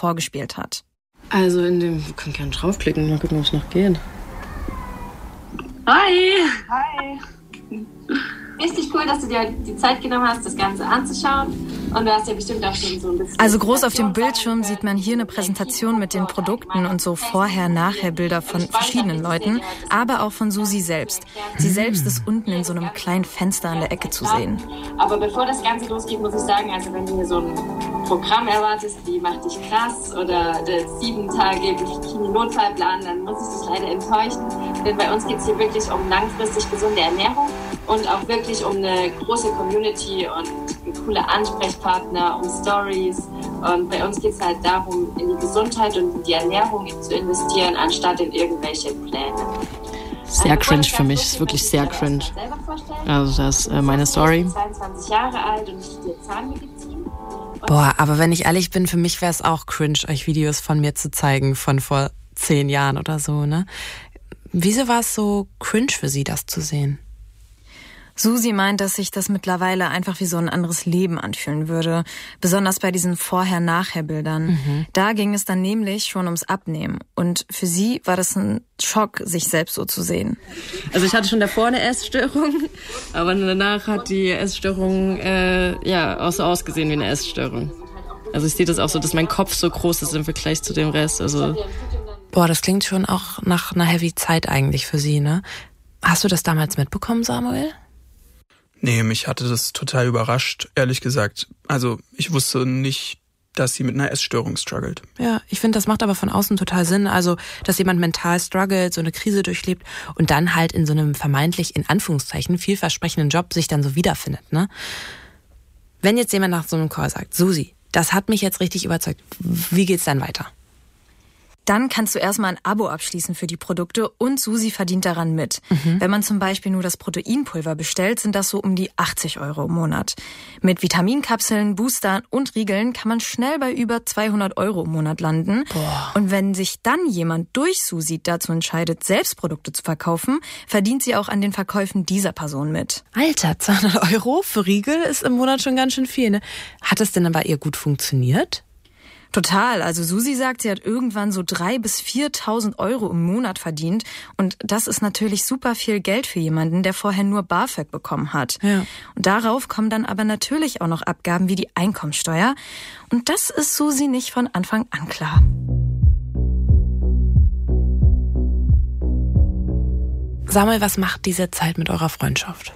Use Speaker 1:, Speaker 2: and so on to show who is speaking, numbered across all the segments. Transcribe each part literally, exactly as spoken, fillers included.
Speaker 1: vorgespielt hat.
Speaker 2: Also in dem, wir können gerne draufklicken, mal gucken, ob es noch geht.
Speaker 3: Hi! Hi! Richtig cool, dass du dir die Zeit genommen hast, das Ganze anzuschauen. Und du hast ja bestimmt auch schon so ein bisschen...
Speaker 1: Also groß auf dem Bildschirm sieht man hier eine Präsentation mit den Produkten und so Vorher-Nachher-Bilder von verschiedenen Leuten, aber auch von Susi selbst. Sie selbst ist unten in so einem kleinen Fenster an der Ecke zu sehen.
Speaker 3: Aber bevor das Ganze losgeht, muss ich sagen, also wenn du hier so ein Programm erwartest, die macht dich krass oder der sieben Tage Bikini-Notfallplan, dann muss ich dich leider enttäuschen. Denn bei uns geht es hier wirklich um langfristig gesunde Ernährung und auch wirklich um eine große Community und coole Ansprechpartner, um Stories. Und bei uns geht es halt darum, in die Gesundheit und in die Ernährung zu investieren, anstatt in irgendwelche Pläne.
Speaker 2: Sehr cringe für mich, ist wirklich sehr cringe. Also das ist äh, meine Story.
Speaker 3: Ich bin zweiundzwanzig Jahre alt und ich studiere Zahnmedizin.
Speaker 4: Boah, aber wenn ich ehrlich bin, für mich wäre es auch cringe, euch Videos von mir zu zeigen, von vor zehn Jahren oder so, ne? Wieso war es so cringe für Sie, das zu sehen?
Speaker 1: Susi meint, dass sich das mittlerweile einfach wie so ein anderes Leben anfühlen würde. Besonders bei diesen Vorher-Nachher-Bildern. Mhm. Da ging es dann nämlich schon ums Abnehmen. Und für sie war das ein Schock, sich selbst so zu sehen.
Speaker 2: Also ich hatte schon davor eine Essstörung, aber danach hat die Essstörung äh, ja auch so ausgesehen wie eine Essstörung. Also ich sehe das auch so, dass mein Kopf so groß ist im Vergleich zu dem Rest. Also
Speaker 4: Boah, das klingt schon auch nach einer heavy Zeit eigentlich für Sie, ne? Hast du das damals mitbekommen, Samuel?
Speaker 5: Nee, mich hatte das total überrascht, ehrlich gesagt. Also ich wusste nicht, dass sie mit einer Essstörung struggelt.
Speaker 4: Ja, ich finde, das macht aber von außen total Sinn. Also, dass jemand mental struggelt, so eine Krise durchlebt und dann halt in so einem vermeintlich, in Anführungszeichen, vielversprechenden Job sich dann so wiederfindet, ne? Wenn jetzt jemand nach so einem Call sagt, Susi, das hat mich jetzt richtig überzeugt, wie geht's dann weiter?
Speaker 1: Dann kannst du erstmal ein Abo abschließen für die Produkte und Susi verdient daran mit. Mhm. Wenn man zum Beispiel nur das Proteinpulver bestellt, sind das so um die achtzig Euro im Monat. Mit Vitaminkapseln, Boostern und Riegeln kann man schnell bei über zweihundert Euro im Monat landen.
Speaker 4: Boah.
Speaker 1: Und wenn sich dann jemand durch Susi dazu entscheidet, selbst Produkte zu verkaufen, verdient sie auch an den Verkäufen dieser Person mit.
Speaker 4: Alter, zweihundert Euro für Riegel ist im Monat schon ganz schön viel, ne? Hat das denn bei ihr gut funktioniert?
Speaker 1: Total. Also Susi sagt, sie hat irgendwann so dreitausend bis viertausend Euro im Monat verdient. Und das ist natürlich super viel Geld für jemanden, der vorher nur BAföG bekommen hat.
Speaker 4: Ja.
Speaker 1: Und darauf kommen dann aber natürlich auch noch Abgaben wie die Einkommensteuer. Und das ist Susi nicht von Anfang an klar.
Speaker 4: Samuel, was macht diese Zeit mit eurer Freundschaft?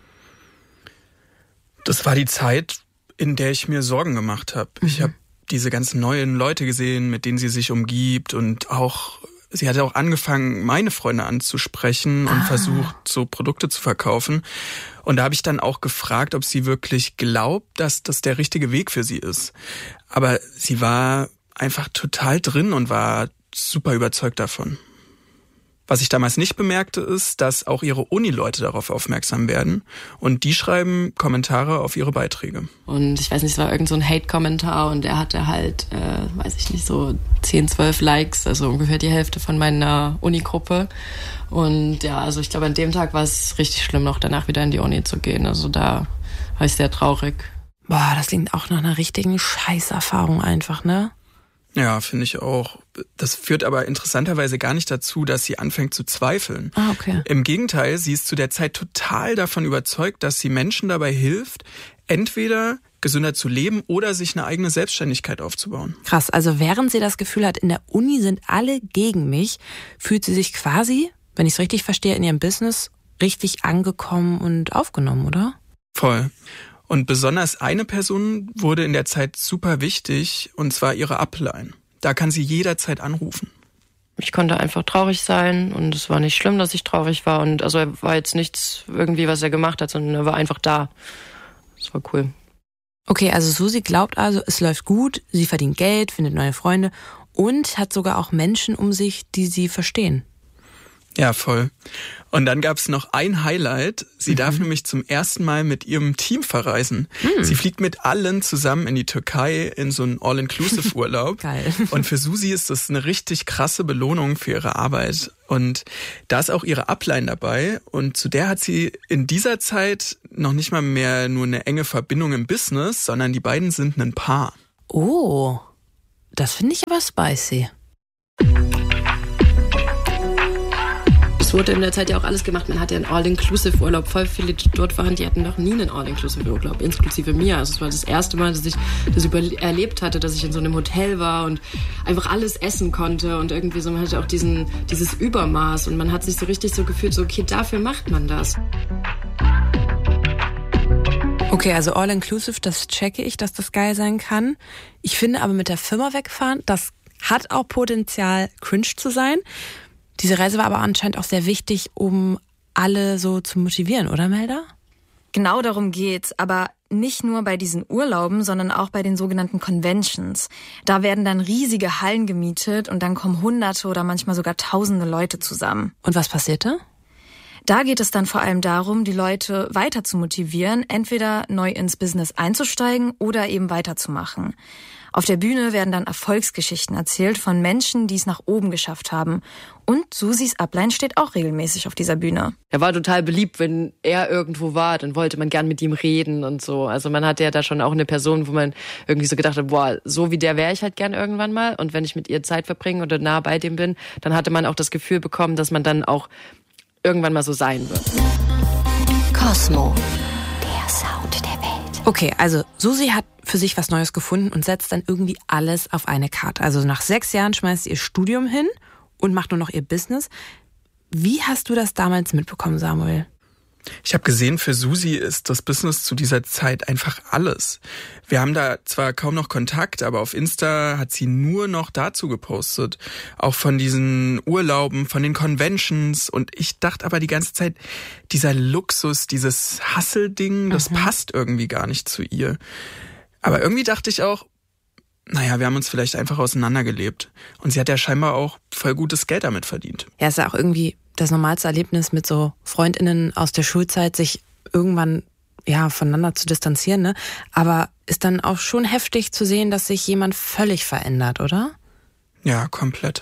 Speaker 5: Das war die Zeit, in der ich mir Sorgen gemacht habe. Mhm. Ich habe diese ganzen neuen Leute gesehen, mit denen sie sich umgibt und auch, sie hatte auch angefangen, meine Freunde anzusprechen und ah. versucht, so Produkte zu verkaufen. Und da habe ich dann auch gefragt, ob sie wirklich glaubt, dass das der richtige Weg für sie ist. Aber sie war einfach total drin und war super überzeugt davon. Was ich damals nicht bemerkte, ist, dass auch ihre Uni-Leute darauf aufmerksam werden. Und die schreiben Kommentare auf ihre Beiträge.
Speaker 2: Und ich weiß nicht, es war irgend so ein Hate-Kommentar und der hatte halt, äh, weiß ich nicht, so zehn, zwölf Likes, also ungefähr die Hälfte von meiner Uni-Gruppe. Und ja, also ich glaube, an dem Tag war es richtig schlimm, noch danach wieder in die Uni zu gehen. Also da war ich sehr traurig.
Speaker 4: Boah, das klingt auch nach einer richtigen Scheißerfahrung einfach, ne?
Speaker 5: Ja, finde ich auch. Das führt aber interessanterweise gar nicht dazu, dass sie anfängt zu zweifeln.
Speaker 4: Ah, okay.
Speaker 5: Im Gegenteil, sie ist zu der Zeit total davon überzeugt, dass sie Menschen dabei hilft, entweder gesünder zu leben oder sich eine eigene Selbstständigkeit aufzubauen.
Speaker 4: Krass, also während sie das Gefühl hat, in der Uni sind alle gegen mich, fühlt sie sich quasi, wenn ich es richtig verstehe, in ihrem Business richtig angekommen und aufgenommen, oder?
Speaker 5: Voll. Und besonders eine Person wurde in der Zeit super wichtig, und zwar ihre Upline. Da kann sie jederzeit anrufen.
Speaker 2: Ich konnte einfach traurig sein und es war nicht schlimm, dass ich traurig war. Und also er war jetzt nichts irgendwie, was er gemacht hat, sondern er war einfach da. Das war cool.
Speaker 4: Okay, also Susi glaubt also, es läuft gut, sie verdient Geld, findet neue Freunde und hat sogar auch Menschen um sich, die sie verstehen.
Speaker 5: Ja, voll. Und dann gab's noch ein Highlight. Sie mhm. darf nämlich zum ersten Mal mit ihrem Team verreisen. Mhm. Sie fliegt mit allen zusammen in die Türkei in so einen All-Inclusive-Urlaub.
Speaker 4: Geil.
Speaker 5: Und für Susi ist das eine richtig krasse Belohnung für ihre Arbeit. Und da ist auch ihre Upline dabei. Und zu der hat sie in dieser Zeit noch nicht mal mehr nur eine enge Verbindung im Business, sondern die beiden sind ein Paar.
Speaker 4: Oh, Das finde ich aber spicy.
Speaker 2: Es wurde in der Zeit ja auch alles gemacht. Man hatte ja einen All-Inclusive-Urlaub. Voll viele, die dort waren, die hatten noch nie einen All-Inclusive-Urlaub, inklusive mir. Also es war das erste Mal, dass ich das über- erlebt hatte, dass ich in so einem Hotel war und einfach alles essen konnte und irgendwie so, man hatte auch diesen, dieses Übermaß und man hat sich so richtig so gefühlt, so okay, dafür macht man das.
Speaker 4: Okay, also All-Inclusive, das checke ich, dass das geil sein kann. Ich finde aber mit der Firma wegfahren, das hat auch Potenzial, cringe zu sein. Diese Reise war aber anscheinend auch sehr wichtig, um alle so zu motivieren, oder Melda?
Speaker 1: Genau darum geht's, aber nicht nur bei diesen Urlauben, sondern auch bei den sogenannten Conventions. Da werden dann riesige Hallen gemietet und dann kommen Hunderte oder manchmal sogar Tausende Leute zusammen.
Speaker 4: Und was passierte?
Speaker 1: Da geht es dann vor allem darum, die Leute weiter zu motivieren, entweder neu ins Business einzusteigen oder eben weiterzumachen. Auf der Bühne werden dann Erfolgsgeschichten erzählt von Menschen, die es nach oben geschafft haben. Und Susis Upline steht auch regelmäßig auf dieser Bühne.
Speaker 2: Er war total beliebt, wenn er irgendwo war, dann wollte man gern mit ihm reden und so. Also man hatte ja da schon auch eine Person, wo man irgendwie so gedacht hat, boah, so wie der wäre ich halt gern irgendwann mal. Und wenn ich mit ihr Zeit verbringe oder nah bei dem bin, dann hatte man auch das Gefühl bekommen, dass man dann auch irgendwann mal so sein wird.
Speaker 6: Cosmo, der Sound der Welt.
Speaker 4: Okay, also Susi hat für sich was Neues gefunden und setzt dann irgendwie alles auf eine Karte. Also nach sechs Jahren schmeißt sie ihr Studium hin und macht nur noch ihr Business. Wie hast du das damals mitbekommen, Samuel?
Speaker 5: Ich habe gesehen, für Susi ist das Business zu dieser Zeit einfach alles. Wir haben da zwar kaum noch Kontakt, aber auf Insta hat sie nur noch dazu gepostet. Auch von diesen Urlauben, von den Conventions. Und ich dachte aber die ganze Zeit, dieser Luxus, dieses Hustle-Ding, das mhm. passt irgendwie gar nicht zu ihr. Aber irgendwie dachte ich auch, naja, wir haben uns vielleicht einfach auseinandergelebt. Und sie hat ja scheinbar auch voll gutes Geld damit verdient.
Speaker 4: Ja, ist ja auch irgendwie das normalste Erlebnis mit so FreundInnen aus der Schulzeit, sich irgendwann ja voneinander zu distanzieren, ne? Aber ist dann auch schon heftig zu sehen, dass sich jemand völlig verändert, oder?
Speaker 5: Ja, komplett.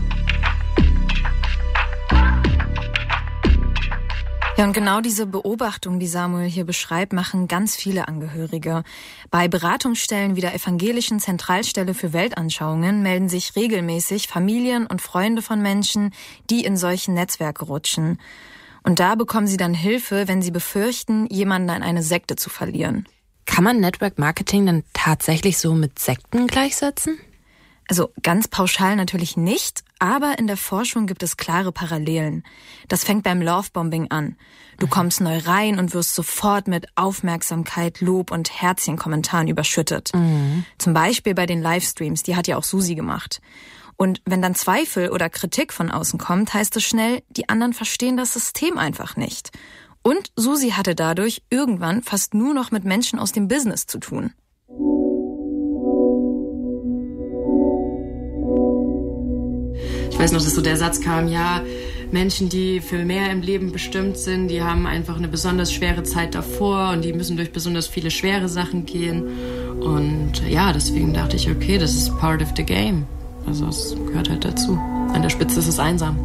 Speaker 1: Ja, und genau diese Beobachtung, die Samuel hier beschreibt, machen ganz viele Angehörige. Bei Beratungsstellen wie der Evangelischen Zentralstelle für Weltanschauungen melden sich regelmäßig Familien und Freunde von Menschen, die in solchen Netzwerke rutschen. Und da bekommen sie dann Hilfe, wenn sie befürchten, jemanden an eine Sekte zu verlieren.
Speaker 4: Kann man Network Marketing dann tatsächlich so mit Sekten gleichsetzen?
Speaker 1: Also ganz pauschal natürlich nicht, aber in der Forschung gibt es klare Parallelen. Das fängt beim Lovebombing an. Du kommst neu rein und wirst sofort mit Aufmerksamkeit, Lob und Herzchenkommentaren überschüttet. Mhm. Zum Beispiel bei den Livestreams, die hat ja auch Susi gemacht. Und wenn dann Zweifel oder Kritik von außen kommt, heißt es schnell, die anderen verstehen das System einfach nicht. Und Susi hatte dadurch irgendwann fast nur noch mit Menschen aus dem Business zu tun.
Speaker 2: Ich weiß noch, dass so der Satz kam, ja, Menschen, die für mehr im Leben bestimmt sind, die haben einfach eine besonders schwere Zeit davor und die müssen durch besonders viele schwere Sachen gehen. Und ja, deswegen dachte ich, okay, das ist part of the game. Also es gehört halt dazu. An der Spitze ist es einsam.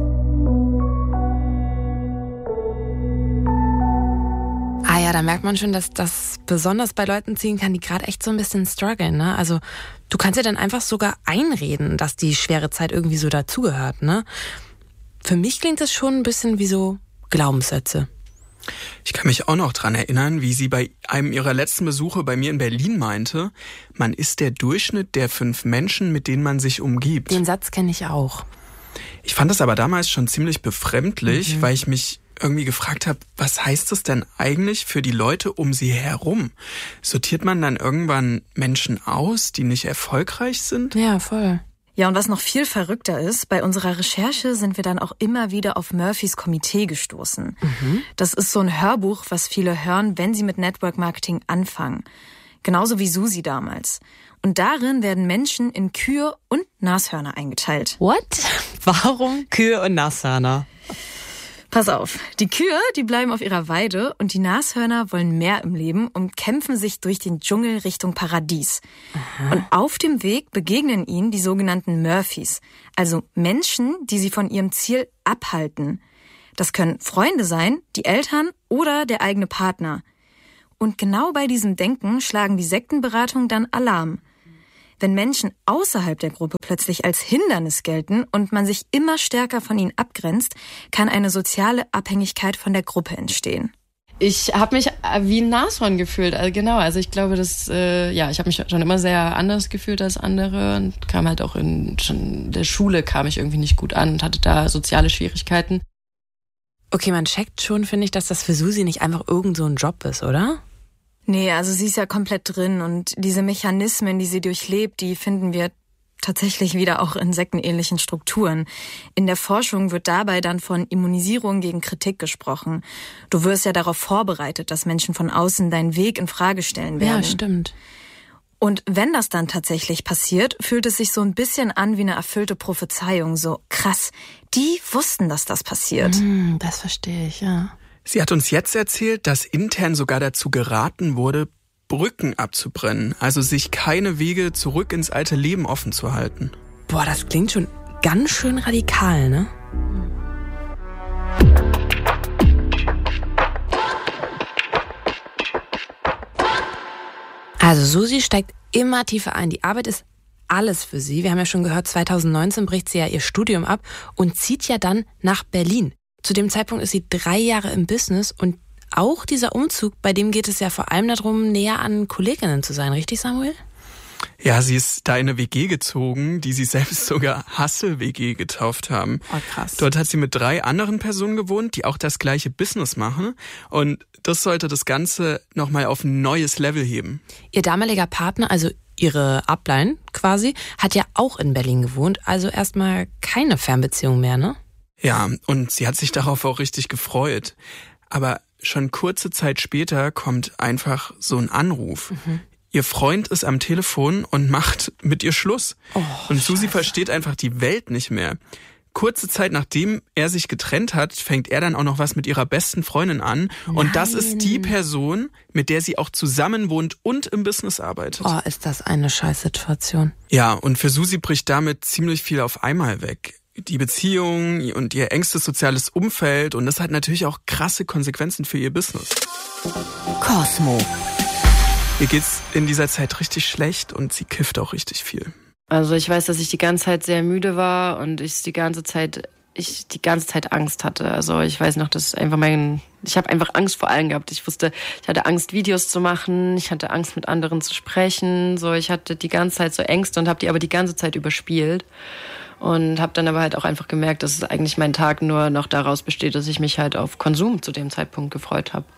Speaker 4: Ah ja, da merkt man schon, dass das besonders bei Leuten ziehen kann, die gerade echt so ein bisschen strugglen, ne? Also du kannst dir dann einfach sogar einreden, dass die schwere Zeit irgendwie so dazugehört, ne? Für mich klingt das schon ein bisschen wie so Glaubenssätze.
Speaker 5: Ich kann mich auch noch dran erinnern, wie sie bei einem ihrer letzten Besuche bei mir in Berlin meinte, man ist der Durchschnitt der fünf Menschen, mit denen man sich umgibt.
Speaker 4: Den Satz kenne ich auch.
Speaker 5: Ich fand das aber damals schon ziemlich befremdlich,
Speaker 4: Mhm.
Speaker 5: weil ich mich irgendwie gefragt habe, was heißt das denn eigentlich für die Leute um sie herum? Sortiert man dann irgendwann Menschen aus, die nicht erfolgreich sind?
Speaker 4: Ja, voll.
Speaker 1: Ja, und was noch viel verrückter ist, bei unserer Recherche sind wir dann auch immer wieder auf Murphys Komitee gestoßen. Mhm. Das ist so ein Hörbuch, was viele hören, wenn sie mit Network Marketing anfangen. Genauso wie Susi damals. Und darin werden Menschen in Kühe und Nashörner eingeteilt.
Speaker 4: What? Warum Kühe und Nashörner?
Speaker 1: Pass auf, die Kühe, die bleiben auf ihrer Weide und die Nashörner wollen mehr im Leben und kämpfen sich durch den Dschungel Richtung Paradies. Aha. Und auf dem Weg begegnen ihnen die sogenannten Murphys, also Menschen, die sie von ihrem Ziel abhalten. Das können Freunde sein, die Eltern oder der eigene Partner. Und genau bei diesem Denken schlagen die Sektenberatungen dann Alarm. Wenn Menschen außerhalb der Gruppe plötzlich als Hindernis gelten und man sich immer stärker von ihnen abgrenzt, kann eine soziale Abhängigkeit von der Gruppe entstehen.
Speaker 2: Ich habe mich wie ein Nashorn gefühlt, also genau. Also ich glaube, dass äh, ja, ich habe mich schon immer sehr anders gefühlt als andere und kam halt auch in schon in der Schule kam ich irgendwie nicht gut an und hatte da soziale Schwierigkeiten.
Speaker 4: Okay, man checkt schon, finde ich, dass das für Susi nicht einfach irgend so ein Job ist, oder?
Speaker 1: Nee, also sie ist ja komplett drin und diese Mechanismen, die sie durchlebt, die finden wir tatsächlich wieder auch in sektenähnlichen Strukturen. In der Forschung wird dabei dann von Immunisierung gegen Kritik gesprochen. Du wirst ja darauf vorbereitet, dass Menschen von außen deinen Weg in Frage stellen werden.
Speaker 4: Ja, stimmt.
Speaker 1: Und wenn das dann tatsächlich passiert, fühlt es sich so ein bisschen an wie eine erfüllte Prophezeiung. So krass, die wussten, dass das passiert.
Speaker 4: Mm, das verstehe ich, ja.
Speaker 5: Sie hat uns jetzt erzählt, dass intern sogar dazu geraten wurde, Brücken abzubrennen, also sich keine Wege zurück ins alte Leben offen zu halten.
Speaker 4: Boah, das klingt schon ganz schön radikal, ne? Also Susi steigt immer tiefer ein. Die Arbeit ist alles für sie. Wir haben ja schon gehört, zwanzig neunzehn bricht sie ja ihr Studium ab und zieht ja dann nach Berlin. Zu dem Zeitpunkt ist sie drei Jahre im Business und auch dieser Umzug, bei dem geht es ja vor allem darum, näher an Kolleginnen zu sein. Richtig, Samuel?
Speaker 5: Ja, sie ist da in eine W G gezogen, die sie selbst sogar Hustle-W G getauft haben.
Speaker 4: Oh, krass.
Speaker 5: Dort hat sie mit drei anderen Personen gewohnt, die auch das gleiche Business machen. Und das sollte das Ganze nochmal auf ein neues Level heben.
Speaker 4: Ihr damaliger Partner, also ihre Upline quasi, hat ja auch in Berlin gewohnt. Also erstmal keine Fernbeziehung mehr, ne?
Speaker 5: Ja, und sie hat sich darauf auch richtig gefreut. Aber schon kurze Zeit später kommt einfach so ein Anruf. Mhm. Ihr Freund ist am Telefon und macht mit ihr Schluss.
Speaker 4: Oh,
Speaker 5: und Susi
Speaker 4: Scheiße.
Speaker 5: versteht einfach die Welt nicht mehr. Kurze Zeit nachdem er sich getrennt hat, fängt er dann auch noch was mit ihrer besten Freundin an.
Speaker 4: Nein.
Speaker 5: Und das ist die Person, mit der sie auch zusammen wohnt und im Business arbeitet.
Speaker 4: Oh, ist das eine Scheißsituation.
Speaker 5: Ja, und für Susi bricht damit ziemlich viel auf einmal weg. Die Beziehung und ihr engstes soziales Umfeld, und das hat natürlich auch krasse Konsequenzen für ihr Business.
Speaker 6: Cosmo.
Speaker 5: Ihr geht's in dieser Zeit richtig schlecht und sie kifft auch richtig viel.
Speaker 2: Also ich weiß, dass ich die ganze Zeit sehr müde war und ich die ganze Zeit, ich die ganze Zeit Angst hatte. Also ich weiß noch, dass einfach mein, ich habe einfach Angst vor allem gehabt. Ich wusste, ich hatte Angst, Videos zu machen, ich hatte Angst, mit anderen zu sprechen. So, ich hatte die ganze Zeit so Ängste und habe die aber die ganze Zeit überspielt. Und habe dann aber halt auch einfach gemerkt, dass eigentlich mein Tag nur noch daraus besteht, dass ich mich halt auf Konsum zu dem Zeitpunkt gefreut habe.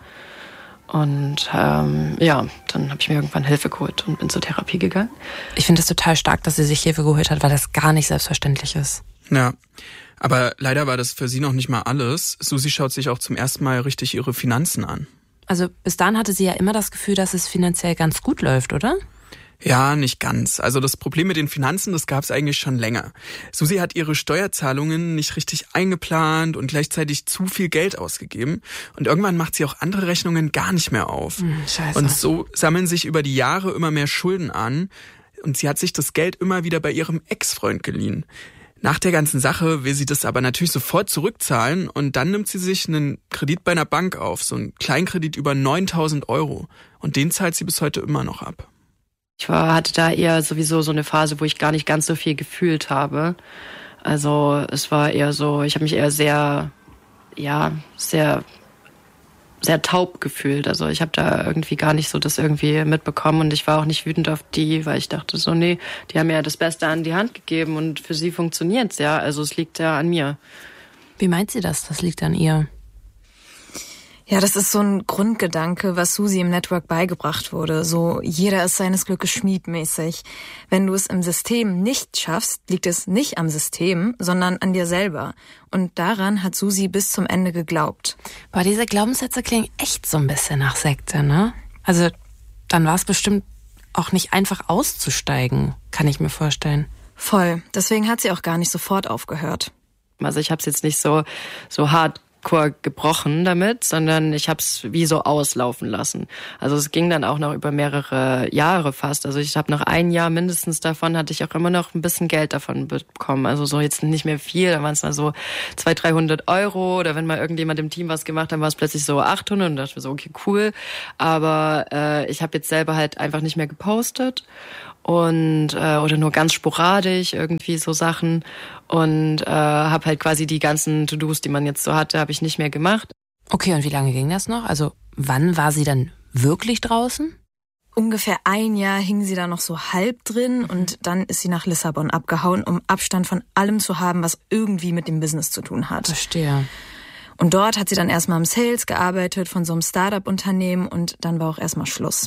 Speaker 2: Und ähm, ja, dann habe ich mir irgendwann Hilfe geholt und bin zur Therapie gegangen.
Speaker 4: Ich finde es total stark, dass sie sich Hilfe geholt hat, weil das gar nicht selbstverständlich ist.
Speaker 5: Ja, aber leider war das für sie noch nicht mal alles. Susi schaut sich auch zum ersten Mal richtig ihre Finanzen an.
Speaker 4: Also bis dahin hatte sie ja immer das Gefühl, dass es finanziell ganz gut läuft, oder?
Speaker 5: Ja, nicht ganz. Also das Problem mit den Finanzen, das gab es eigentlich schon länger. Susi hat ihre Steuerzahlungen nicht richtig eingeplant und gleichzeitig zu viel Geld ausgegeben. Und irgendwann macht sie auch andere Rechnungen gar nicht mehr auf.
Speaker 4: Hm, scheiße.
Speaker 5: Und so sammeln sich über die Jahre immer mehr Schulden an. Und sie hat sich das Geld immer wieder bei ihrem Ex-Freund geliehen. Nach der ganzen Sache will sie das aber natürlich sofort zurückzahlen. Und dann nimmt sie sich einen Kredit bei einer Bank auf. So einen Kleinkredit über neuntausend Euro. Und den zahlt sie bis heute immer noch ab.
Speaker 2: Ich war, hatte da eher sowieso so eine Phase, wo ich gar nicht ganz so viel gefühlt habe. Also es war eher so, ich habe mich eher sehr, ja, sehr, sehr taub gefühlt. Also ich habe da irgendwie gar nicht so das irgendwie mitbekommen und ich war auch nicht wütend auf die, weil ich dachte so, nee, die haben mir ja das Beste an die Hand gegeben und für sie funktioniert's ja. Also es liegt ja an mir.
Speaker 4: Wie meint sie das? Das liegt an ihr.
Speaker 1: Ja, das ist so ein Grundgedanke, was Susi im Network beigebracht wurde. So, jeder ist seines Glückes Schmied mäßig. Wenn du es im System nicht schaffst, liegt es nicht am System, sondern an dir selber. Und daran hat Susi bis zum Ende geglaubt.
Speaker 4: Boah, diese Glaubenssätze klingen echt so ein bisschen nach Sekte, ne? Also, dann war es bestimmt auch nicht einfach auszusteigen, kann ich mir vorstellen.
Speaker 1: Voll. Deswegen hat sie auch gar nicht sofort aufgehört.
Speaker 2: Also ich habe es jetzt nicht so, so hart Hardcore gebrochen damit, sondern ich habe es wie so auslaufen lassen. Also es ging dann auch noch über mehrere Jahre fast. Also ich habe nach ein Jahr mindestens davon, hatte ich auch immer noch ein bisschen Geld davon bekommen. Also so jetzt nicht mehr viel, da waren es mal so zweihundert, dreihundert Euro oder wenn mal irgendjemand im Team was gemacht hat, dann war es plötzlich so achthundert und dachte mir so, okay, cool. Aber äh, ich habe jetzt selber halt einfach nicht mehr gepostet. Und äh, oder nur ganz sporadisch irgendwie so Sachen und äh, habe halt quasi die ganzen To-Dos, die man jetzt so hatte, habe ich nicht mehr gemacht.
Speaker 4: Okay, und wie lange ging das noch? Also wann war sie dann wirklich draußen?
Speaker 1: Ungefähr ein Jahr hing sie da noch so halb drin und dann ist sie nach Lissabon abgehauen, um Abstand von allem zu haben, was irgendwie mit dem Business zu tun hat.
Speaker 4: Verstehe.
Speaker 1: Und dort hat sie dann erstmal im Sales gearbeitet von so einem Startup-Unternehmen und dann war auch erstmal Schluss.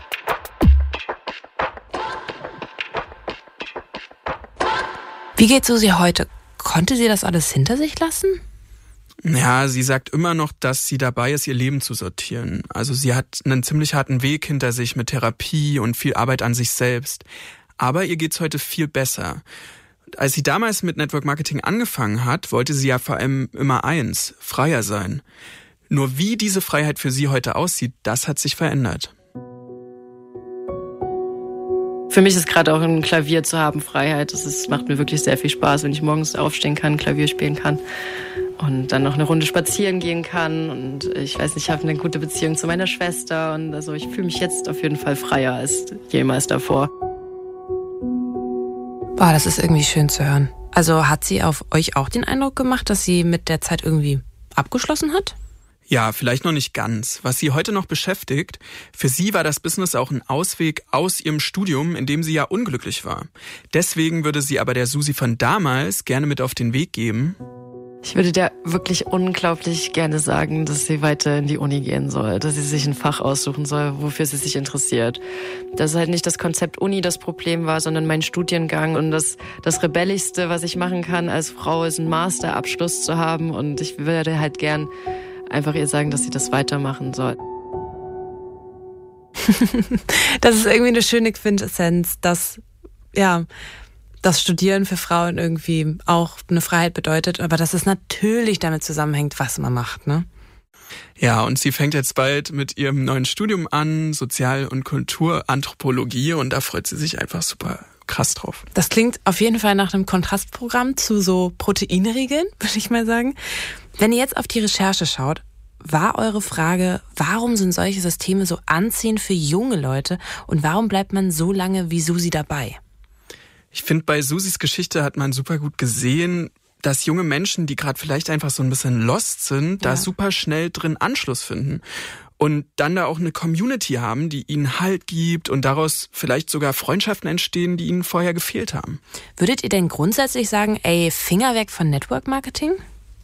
Speaker 4: Wie geht Susi heute? Konnte sie das alles hinter sich lassen?
Speaker 5: Ja, sie sagt immer noch, dass sie dabei ist, ihr Leben zu sortieren. Also sie hat einen ziemlich harten Weg hinter sich mit Therapie und viel Arbeit an sich selbst. Aber ihr geht's heute viel besser. Als sie damals mit Network Marketing angefangen hat, wollte sie ja vor allem immer eins, freier sein. Nur wie diese Freiheit für sie heute aussieht, das hat sich verändert.
Speaker 2: Für mich ist gerade auch ein Klavier zu haben Freiheit. Das ist, macht mir wirklich sehr viel Spaß, wenn ich morgens aufstehen kann, Klavier spielen kann und dann noch eine Runde spazieren gehen kann. Und ich weiß nicht, ich habe eine gute Beziehung zu meiner Schwester. Und also ich fühle mich jetzt auf jeden Fall freier als jemals davor.
Speaker 4: Boah, das ist irgendwie schön zu hören. Also hat sie auf euch auch den Eindruck gemacht, dass sie mit der Zeit irgendwie abgeschlossen hat?
Speaker 5: Ja, vielleicht noch nicht ganz. Was sie heute noch beschäftigt, für sie war das Business auch ein Ausweg aus ihrem Studium, in dem sie ja unglücklich war. Deswegen würde sie aber der Susi von damals gerne mit auf den Weg geben.
Speaker 2: Ich würde der wirklich unglaublich gerne sagen, dass sie weiter in die Uni gehen soll, dass sie sich ein Fach aussuchen soll, wofür sie sich interessiert. Dass halt nicht das Konzept Uni das Problem war, sondern mein Studiengang und das, das Rebellischste, was ich machen kann als Frau, ist einen Masterabschluss zu haben und ich würde halt gern einfach ihr sagen, dass sie das weitermachen soll.
Speaker 4: Das ist irgendwie eine schöne Quintessenz, dass ja das Studieren für Frauen irgendwie auch eine Freiheit bedeutet, aber dass es natürlich damit zusammenhängt, was man macht, ne?
Speaker 5: Ja, und sie fängt jetzt bald mit ihrem neuen Studium an, Sozial- und Kulturanthropologie, und da freut sie sich einfach super krass drauf.
Speaker 4: Das klingt auf jeden Fall nach einem Kontrastprogramm zu so Proteinriegeln, würde ich mal sagen. Wenn ihr jetzt auf die Recherche schaut, war eure Frage, warum sind solche Systeme so anziehend für junge Leute und warum bleibt man so lange wie Susi dabei?
Speaker 5: Ich finde, bei Susis Geschichte hat man super gut gesehen, dass junge Menschen, die gerade vielleicht einfach so ein bisschen lost sind, ja, da super schnell drin Anschluss finden. Und dann da auch eine Community haben, die ihnen Halt gibt und daraus vielleicht sogar Freundschaften entstehen, die ihnen vorher gefehlt haben.
Speaker 4: Würdet ihr denn grundsätzlich sagen, ey, Finger weg von Network Marketing?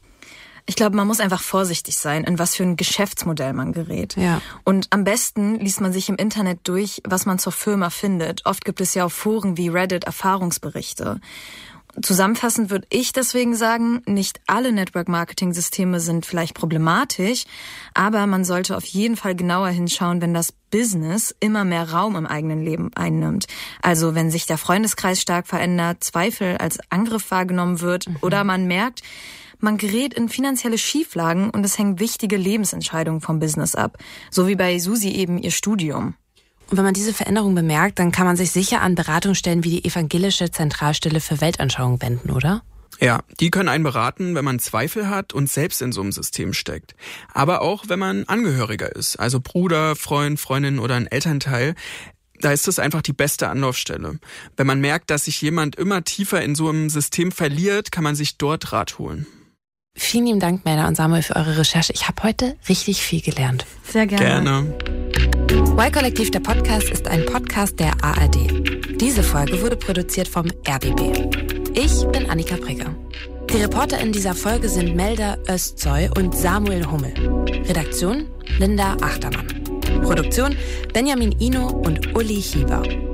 Speaker 1: Ich glaube, man muss einfach vorsichtig sein, in was für ein Geschäftsmodell man gerät.
Speaker 4: Ja.
Speaker 1: Und am besten liest man sich im Internet durch, was man zur Firma findet. Oft gibt es ja auf Foren wie Reddit Erfahrungsberichte. Zusammenfassend würde ich deswegen sagen, nicht alle Network-Marketing-Systeme sind vielleicht problematisch, aber man sollte auf jeden Fall genauer hinschauen, wenn das Business immer mehr Raum im eigenen Leben einnimmt. Also wenn sich der Freundeskreis stark verändert, Zweifel als Angriff wahrgenommen wird, mhm, oder man merkt, man gerät in finanzielle Schieflagen und es hängen wichtige Lebensentscheidungen vom Business ab. So wie bei Susi eben ihr Studium.
Speaker 4: Und wenn man diese Veränderung bemerkt, dann kann man sich sicher an Beratungsstellen wie die Evangelische Zentralstelle für Weltanschauung wenden, oder?
Speaker 5: Ja, die können einen beraten, wenn man Zweifel hat und selbst in so einem System steckt. Aber auch, wenn man Angehöriger ist, also Bruder, Freund, Freundin oder ein Elternteil. Da ist es einfach die beste Anlaufstelle. Wenn man merkt, dass sich jemand immer tiefer in so einem System verliert, kann man sich dort Rat holen.
Speaker 4: Vielen lieben Dank, Melda und Samuel, für eure Recherche. Ich habe heute richtig viel gelernt.
Speaker 1: Sehr gerne.
Speaker 5: Gerne.
Speaker 4: Y-Kollektiv, der Podcast, ist ein Podcast der A R D. Diese Folge wurde produziert vom R B B. Ich bin Annika Brigger. Die Reporter in dieser Folge sind Melda Özsoy und Samuel Hummel. Redaktion Linda Achtermann. Produktion Benjamin Ino und Uli Hieber.